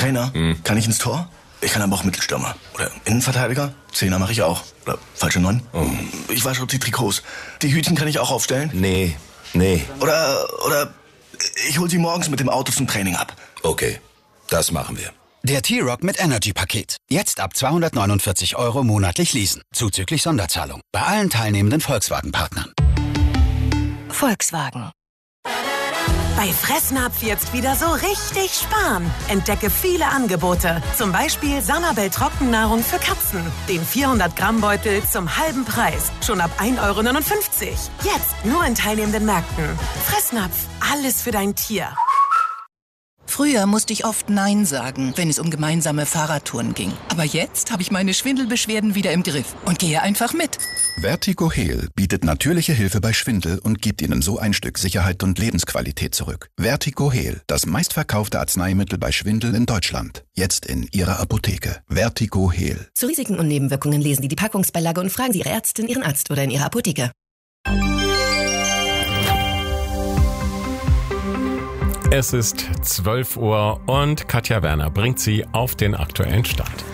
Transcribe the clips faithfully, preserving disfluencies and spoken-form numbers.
Trainer. Hm. Kann ich ins Tor? Ich kann aber auch Mittelstürmer. Oder Innenverteidiger. Zehner mache ich auch. Oder falsche Neun. Oh. Ich wasche auch die Trikots. Die Hütchen kann ich auch aufstellen. Nee, nee. Oder, oder ich hol sie morgens mit dem Auto zum Training ab. Okay, das machen wir. Der T-Roc mit Energy-Paket. Jetzt ab zweihundertneunundvierzig Euro monatlich leasen. Zuzüglich Sonderzahlung. Bei allen teilnehmenden Volkswagen-Partnern. Volkswagen. Bei Fressnapf jetzt wieder so richtig sparen. Entdecke viele Angebote. Zum Beispiel Sanabel Trockennahrung für Katzen. Den vierhundert Gramm Beutel zum halben Preis. Schon ab ein Euro neunundfünfzig. Jetzt nur in teilnehmenden Märkten. Fressnapf. Alles für dein Tier. Früher musste ich oft Nein sagen, wenn es um gemeinsame Fahrradtouren ging. Aber jetzt habe ich meine Schwindelbeschwerden wieder im Griff und gehe einfach mit. Vertigo Heal bietet natürliche Hilfe bei Schwindel und gibt Ihnen so ein Stück Sicherheit und Lebensqualität zurück. Vertigo Heal, das meistverkaufte Arzneimittel bei Schwindel in Deutschland. Jetzt in Ihrer Apotheke. Vertigo Heal. Zu Risiken und Nebenwirkungen lesen Sie die Packungsbeilage und fragen Sie Ihre Ärztin, Ihren Arzt oder in Ihrer Apotheke. Es ist zwölf Uhr und Katja Werner bringt Sie auf den aktuellen Stand.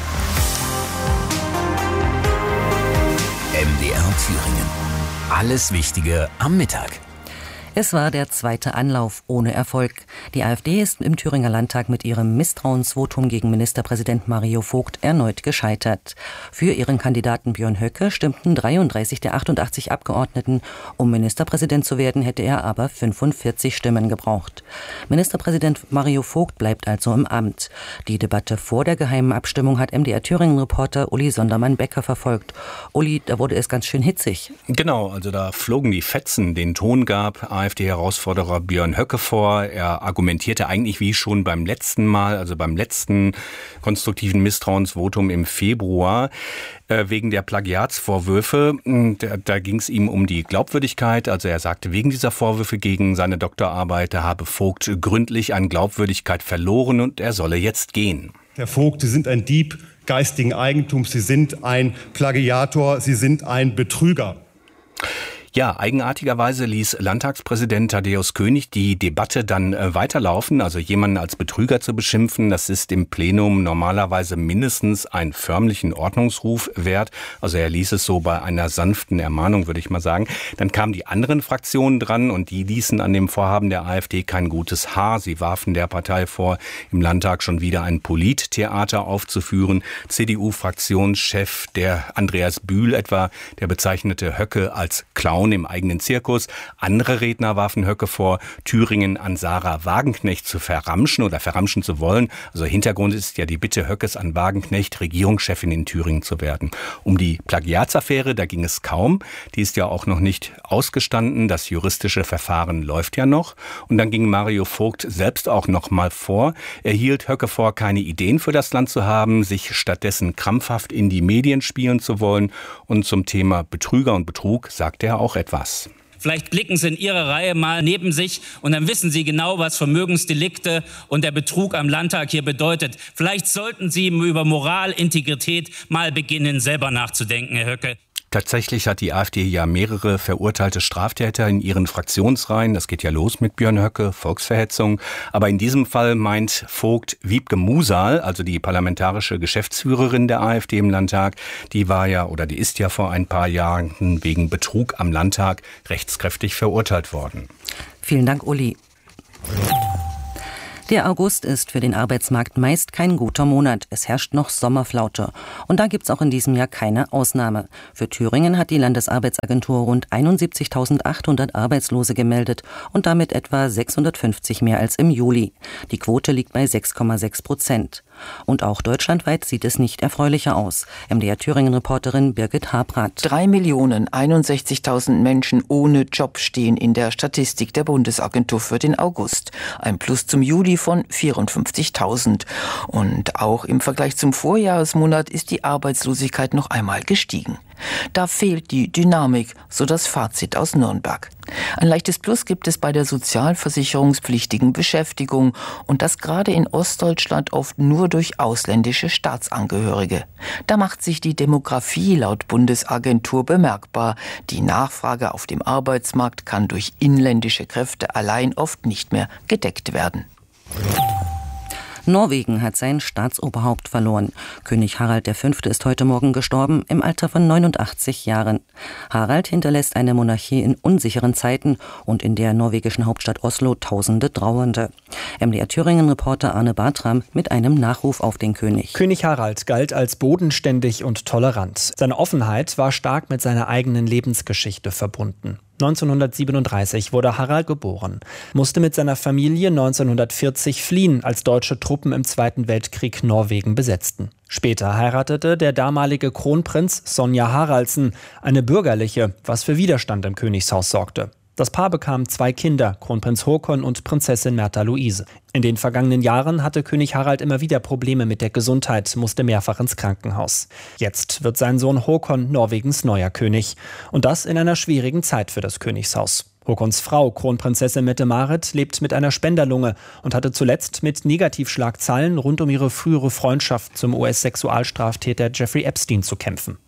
M D R Thüringen. Alles Wichtige am Mittag. Es war der zweite Anlauf ohne Erfolg. Die AfD ist im Thüringer Landtag mit ihrem Misstrauensvotum gegen Ministerpräsident Mario Vogt erneut gescheitert. Für ihren Kandidaten Björn Höcke stimmten dreiunddreißig der achtundachtzig Abgeordneten. Um Ministerpräsident zu werden, hätte er aber fünfundvierzig Stimmen gebraucht. Ministerpräsident Mario Vogt bleibt also im Amt. Die Debatte vor der geheimen Abstimmung hat M D R Thüringen-Reporter Uli Sondermann-Becker verfolgt. Uli, da wurde es ganz schön hitzig. Genau, also da flogen die Fetzen. Den Ton gab AfD-Herausforderer Björn Höcke vor. Er argumentierte eigentlich wie schon beim letzten Mal, also beim letzten konstruktiven Misstrauensvotum im Februar, äh, wegen der Plagiatsvorwürfe. Da, da ging es ihm um die Glaubwürdigkeit. Also er sagte, wegen dieser Vorwürfe gegen seine Doktorarbeit habe Vogt gründlich an Glaubwürdigkeit verloren und er solle jetzt gehen. Herr Vogt, Sie sind ein Dieb geistigen Eigentums, Sie sind ein Plagiator, Sie sind ein Betrüger. Ja, eigenartigerweise ließ Landtagspräsident Thaddäus König die Debatte dann äh, weiterlaufen. Also jemanden als Betrüger zu beschimpfen, das ist im Plenum normalerweise mindestens einen förmlichen Ordnungsruf wert. Also er ließ es so bei einer sanften Ermahnung, würde ich mal sagen. Dann kamen die anderen Fraktionen dran und die ließen an dem Vorhaben der AfD kein gutes Haar. Sie warfen der Partei vor, im Landtag schon wieder ein Polittheater aufzuführen. C D U-Fraktionschef der Andreas Bühl etwa, der bezeichnete Höcke als Clown im eigenen Zirkus. Andere Redner warfen Höcke vor, Thüringen an Sarah Wagenknecht zu verramschen oder verramschen zu wollen. Also Hintergrund ist ja die Bitte Höckes an Wagenknecht, Regierungschefin in Thüringen zu werden. Um die Plagiatsaffäre, da ging es kaum. Die ist ja auch noch nicht ausgestanden. Das juristische Verfahren läuft ja noch. Und dann ging Mario Vogt selbst auch noch mal vor. Er hielt Höcke vor, keine Ideen für das Land zu haben, sich stattdessen krampfhaft in die Medien spielen zu wollen. Und zum Thema Betrüger und Betrug sagte er auch etwas. Vielleicht blicken Sie in Ihre Reihe mal neben sich und dann wissen Sie genau, was Vermögensdelikte und der Betrug am Landtag hier bedeutet. Vielleicht sollten Sie über Moral, Integrität mal beginnen, selber nachzudenken, Herr Höcke. Tatsächlich hat die AfD ja mehrere verurteilte Straftäter in ihren Fraktionsreihen. Das geht ja los mit Björn Höcke, Volksverhetzung. Aber in diesem Fall meint Vogt Wiebke Musal, also die parlamentarische Geschäftsführerin der AfD im Landtag, die war ja oder die ist ja vor ein paar Jahren wegen Betrug am Landtag rechtskräftig verurteilt worden. Vielen Dank, Uli. Der August ist für den Arbeitsmarkt meist kein guter Monat. Es herrscht noch Sommerflaute. Und da gibt's auch in diesem Jahr keine Ausnahme. Für Thüringen hat die Landesarbeitsagentur rund einundsiebzigtausendachthundert Arbeitslose gemeldet und damit etwa sechshundertfünfzig mehr als im Juli. Die Quote liegt bei sechs Komma sechs Prozent. Und auch deutschlandweit sieht es nicht erfreulicher aus. M D R Thüringen-Reporterin Birgit Habrath. Drei Millionen einundsechzigtausend Menschen ohne Job stehen in der Statistik der Bundesagentur für den August. Ein Plus zum Juli von vierundfünfzigtausend. Und auch im Vergleich zum Vorjahresmonat ist die Arbeitslosigkeit noch einmal gestiegen. Da fehlt die Dynamik, so das Fazit aus Nürnberg. Ein leichtes Plus gibt es bei der sozialversicherungspflichtigen Beschäftigung und das gerade in Ostdeutschland oft nur durch ausländische Staatsangehörige. Da macht sich die Demografie laut Bundesagentur bemerkbar. Die Nachfrage auf dem Arbeitsmarkt kann durch inländische Kräfte allein oft nicht mehr gedeckt werden. Norwegen hat sein Staatsoberhaupt verloren. König Harald der Fünfte ist heute Morgen gestorben, im Alter von neunundachtzig Jahren. Harald hinterlässt eine Monarchie in unsicheren Zeiten und in der norwegischen Hauptstadt Oslo tausende Trauernde. M D R Thüringen-Reporter Arne Bartram mit einem Nachruf auf den König. König Harald galt als bodenständig und tolerant. Seine Offenheit war stark mit seiner eigenen Lebensgeschichte verbunden. neunzehnhundertsiebenunddreißig wurde Harald geboren, musste mit seiner Familie neunzehnhundertvierzig fliehen, als deutsche Truppen im Zweiten Weltkrieg Norwegen besetzten. Später heiratete der damalige Kronprinz Sonja Haraldsen, eine bürgerliche, was für Widerstand im Königshaus sorgte. Das Paar bekam zwei Kinder, Kronprinz Håkon und Prinzessin Märtha Louise. In den vergangenen Jahren hatte König Harald immer wieder Probleme mit der Gesundheit, musste mehrfach ins Krankenhaus. Jetzt wird sein Sohn Håkon Norwegens neuer König. Und das in einer schwierigen Zeit für das Königshaus. Håkons Frau, Kronprinzessin Mette-Marit, lebt mit einer Spenderlunge und hatte zuletzt mit Negativschlagzeilen rund um ihre frühere Freundschaft zum U S-Sexualstraftäter Jeffrey Epstein zu kämpfen.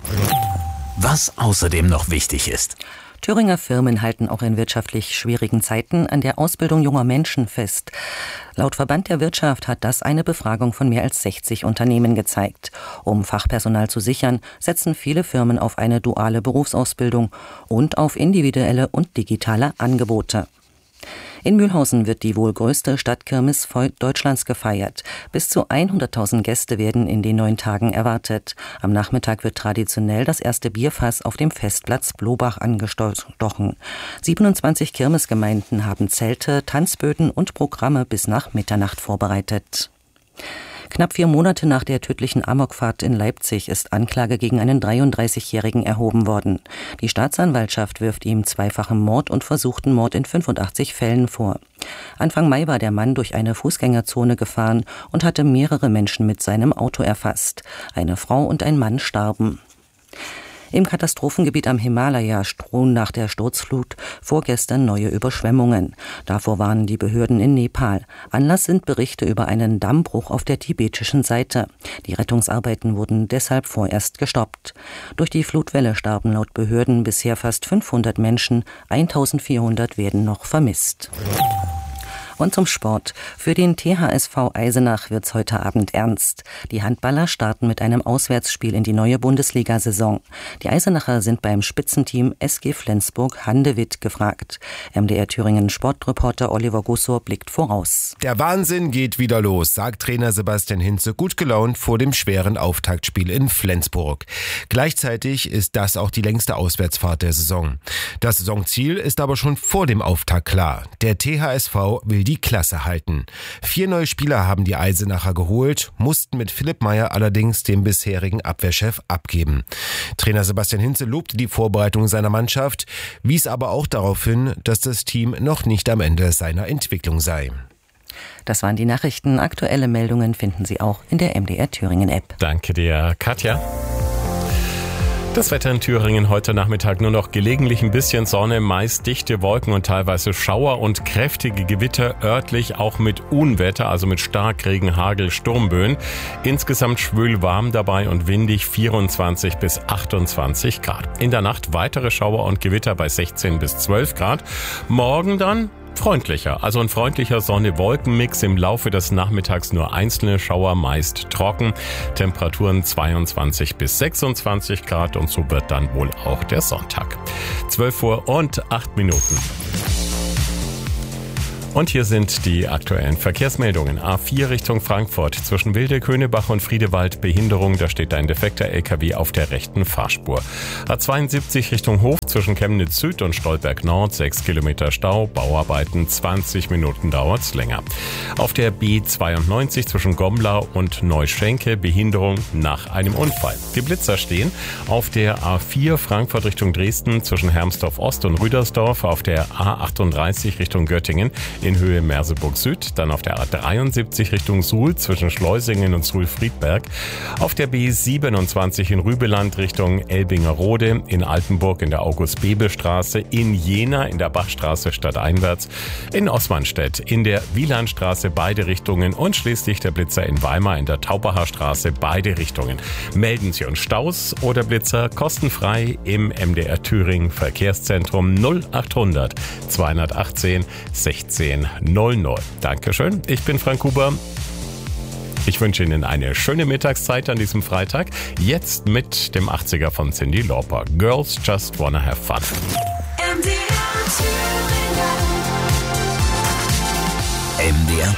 Was außerdem noch wichtig ist. Thüringer Firmen halten auch in wirtschaftlich schwierigen Zeiten an der Ausbildung junger Menschen fest. Laut Verband der Wirtschaft hat das eine Befragung von mehr als sechzig Unternehmen gezeigt. Um Fachpersonal zu sichern, setzen viele Firmen auf eine duale Berufsausbildung und auf individuelle und digitale Angebote. In Mühlhausen wird die wohl größte Stadtkirmes Deutschlands gefeiert. Bis zu hunderttausend Gäste werden in den neun Tagen erwartet. Am Nachmittag wird traditionell das erste Bierfass auf dem Festplatz Blobach angestochen. siebenundzwanzig Kirmesgemeinden haben Zelte, Tanzböden und Programme bis nach Mitternacht vorbereitet. Knapp vier Monate nach der tödlichen Amokfahrt in Leipzig ist Anklage gegen einen dreiunddreißigjährigen erhoben worden. Die Staatsanwaltschaft wirft ihm zweifachen Mord und versuchten Mord in fünfundachtzig Fällen vor. Anfang Mai war der Mann durch eine Fußgängerzone gefahren und hatte mehrere Menschen mit seinem Auto erfasst. Eine Frau und ein Mann starben. Im Katastrophengebiet am Himalaya drohen nach der Sturzflut vorgestern neue Überschwemmungen. Davor warnen die Behörden in Nepal. Anlass sind Berichte über einen Dammbruch auf der tibetischen Seite. Die Rettungsarbeiten wurden deshalb vorerst gestoppt. Durch die Flutwelle starben laut Behörden bisher fast fünfhundert Menschen, eintausendvierhundert werden noch vermisst. Und zum Sport. Für den T H S V Eisenach wird's heute Abend ernst. Die Handballer starten mit einem Auswärtsspiel in die neue Bundesliga-Saison. Die Eisenacher sind beim Spitzenteam S G Flensburg-Handewitt gefragt. M D R Thüringen Sportreporter Oliver Gussor blickt voraus. Der Wahnsinn geht wieder los, sagt Trainer Sebastian Hinze gut gelaunt vor dem schweren Auftaktspiel in Flensburg. Gleichzeitig ist das auch die längste Auswärtsfahrt der Saison. Das Saisonziel ist aber schon vor dem Auftakt klar. Der T H S V will die Klasse halten. Vier neue Spieler haben die Eisenacher geholt, mussten mit Philipp Meyer allerdings den bisherigen Abwehrchef abgeben. Trainer Sebastian Hinze lobte die Vorbereitung seiner Mannschaft, wies aber auch darauf hin, dass das Team noch nicht am Ende seiner Entwicklung sei. Das waren die Nachrichten. Aktuelle Meldungen finden Sie auch in der M D R Thüringen App. Danke dir, Katja. Das Wetter in Thüringen heute Nachmittag nur noch gelegentlich ein bisschen Sonne, meist dichte Wolken und teilweise Schauer und kräftige Gewitter, örtlich auch mit Unwetter, also mit Starkregen, Hagel, Sturmböen. Insgesamt schwül warm dabei und windig vierundzwanzig bis achtundzwanzig Grad. In der Nacht weitere Schauer und Gewitter bei sechzehn bis zwölf Grad. Morgen dann freundlicher, also ein freundlicher Sonne-Wolken-Mix. Im Laufe des Nachmittags nur einzelne Schauer, meist trocken. Temperaturen zweiundzwanzig bis sechsundzwanzig Grad und so wird dann wohl auch der Sonntag. zwölf Uhr und acht Minuten. Und hier sind die aktuellen Verkehrsmeldungen. A vier Richtung Frankfurt. Zwischen Wilde-Könebach und Friedewald Behinderung. Da steht ein defekter L K W auf der rechten Fahrspur. A zweiundsiebzig Richtung Hof. Zwischen Chemnitz Süd und Stolberg Nord. sechs Kilometer Stau. Bauarbeiten. zwanzig Minuten dauert's länger. Auf der B zweiundneunzig zwischen Gomblau und Neuschenke. Behinderung nach einem Unfall. Die Blitzer stehen auf der A vier Frankfurt Richtung Dresden. Zwischen Hermsdorf Ost und Rüdersdorf. Auf der A achtunddreißig Richtung Göttingen. In Höhe Merseburg Süd, dann auf der A dreiundsiebzig Richtung Suhl zwischen Schleusingen und Suhl-Friedberg, auf der B siebenundzwanzig in Rübeland Richtung Elbingerode, in Altenburg in der August-Bebel-Straße, in Jena in der Bachstraße stadteinwärts, in Osmanstedt in der Wielandstraße beide Richtungen und schließlich der Blitzer in Weimar in der Taubacher Straße beide Richtungen. Melden Sie uns Staus oder Blitzer kostenfrei im M D R Thüringen Verkehrszentrum null achthundert zweihundertachtzehn sechzehn null null. Dankeschön, ich bin Frank Huber. Ich wünsche Ihnen eine schöne Mittagszeit an diesem Freitag. Jetzt mit dem achtziger von Cyndi Lauper. Girls Just Wanna Have Fun. M D